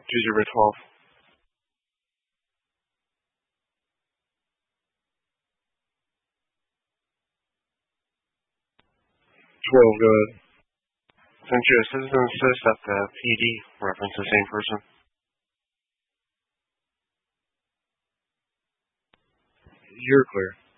2-0-12. 12, go ahead. Since your assistant insists that the PD reference the same person. You're clear.